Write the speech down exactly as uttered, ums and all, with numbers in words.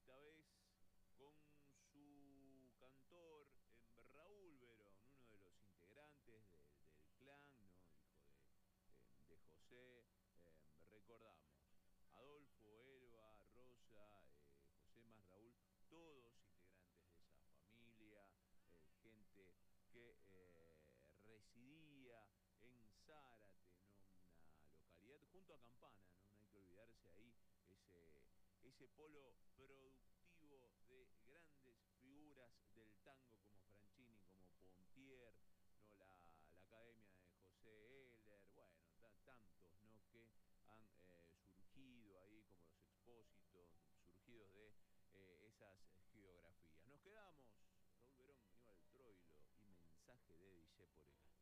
esta vez con su cantor eh, Raúl Verón, uno de los integrantes de- del clan, ¿no? Hijo de, eh, de José. Eh, recordamos, Adolfo, Elba, Rosa, eh, José más Raúl, todos integrantes de esa familia, eh, gente que eh, residía en Zárate, ¿no? Una localidad junto a Campana, ¿no? No hay que olvidarse ahí ese, ese polo productivo de grandes figuras del tango como Franchini, como Pontier, ¿no? La, la Academia de José Heller, bueno, ta- tantos, ¿no? Que han eh, surgido ahí como los expósitos, surgidos de eh, esas geografías. Nos quedamos, Raúl Verón, Aníbal Troilo y mensaje de Dice por acá.